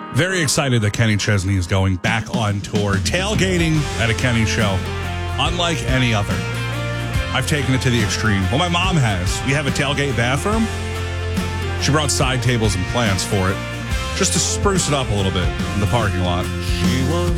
Very excited that Kenny Chesney is going back on tour, tailgating at a Kenny show, unlike any other. I've taken it to the extreme. Well, my mom has. We have a tailgate bathroom. She brought side tables and plants for it, just to spruce it up a little bit in the parking lot. She was